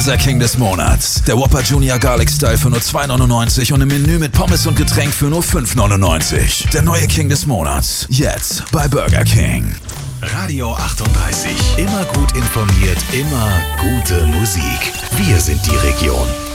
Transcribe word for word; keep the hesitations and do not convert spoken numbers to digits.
unser King des Monats. Der Whopper Junior Garlic Style für nur zwei neunundneunzig und im Menü mit Pommes und Getränk für nur fünf neunundneunzig. Der neue King des Monats. Jetzt bei Burger King. Radio achtunddreißig. Immer gut informiert, immer gute Musik. Wir sind die Region.